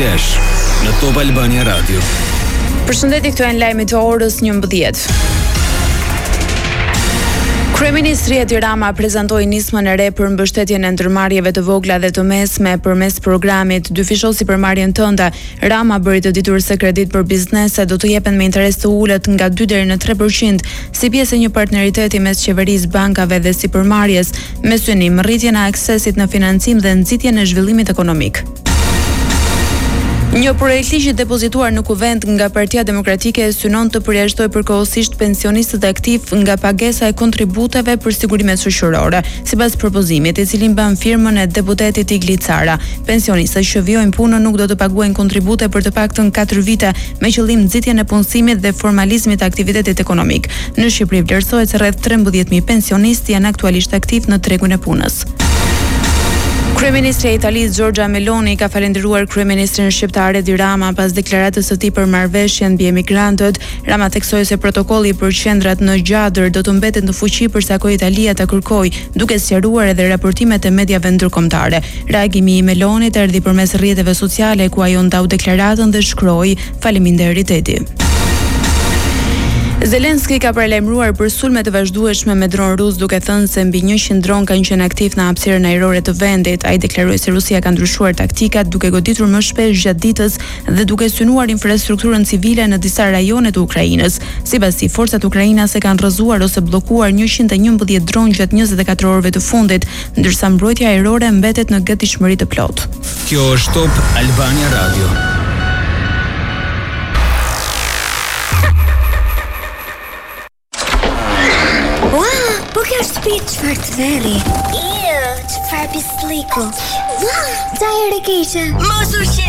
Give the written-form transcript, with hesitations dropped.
Flash në Top Albania Radio. Përshëndetje, këto janë lajmet e orës 11. Kryeministri Edi Rama prezantoi nismën e re për mbështetjen e ndërmarrjeve të vogla dhe të mesme përmes programit Dy fishol sipërmarrjen tënde. Rama bëri të ditur se kredit për biznese do të jepen me interes të ulët nga 2 deri në 3% si pjesë e një partneriteti mes qeverisë, bankave dhe sipërmarrjes, me synim rritjen e aksesit në financim dhe nxitjen e zhvillimit ekonomik. Një projekt ligji depozituar në Kuvend nga Partia Demokratike synon të përjashtojë përkohësisht pensionistët aktiv nga pagesa e kontributeve për sigurimet shoqërore. Sipas propozimit, i cili mban firmën e deputetit Igli Cara, pensionistët që vijojnë punën nuk do të paguajnë kontribute për të paktën 4 vite, me qëllim nxitjen e punësimit dhe formalizmit të aktivitetit ekonomik. Në Shqipëri vlerësohet se rreth 13.000 pensionistë janë aktualisht aktiv në tregun e punës. Kryeministri i Italisë Giorgia Meloni ka falendëruar kryeministrin shqiptar Edi Rama pas deklaratës së tij për marrëveshjen mbi emigrantët. Rama theksoi se protokolli për qendrat në Gjadër do të mbetet në fuqi përsa ko Italia ta kërkojë, duke sqaruar edhe raportimet e mediave ndërkombëtare. Reagimi i Melonit erdhi përmes rrjeteve sociale ku ajo ndau deklaratën dhe shkroi faleminderit Edi. Zelenski ka paralajmëruar për sulme të vazhdueshme me dron rus, duke thënë se mbi 100 dron kanë qenë aktiv në hapësirën ajrore të vendit. Ai deklaroi se Rusia ka ndryshuar taktikat, duke goditur më shpesh gjatë ditës dhe duke synuar infrastrukturën civile në disa rajone të Ukrainës. Sipas tij, forcat ukrainase kanë rrëzuar ose bllokuar 111 dron gjatë 24 orëve të fundit, ndërsa mbrojtja ajrore mbetet në gatishmëri të plotë. Kjo është Top Albania Radio. Çfarë të veri? Çfarë pisliku? Ua, çfarë keqe? Mos u shqetëso.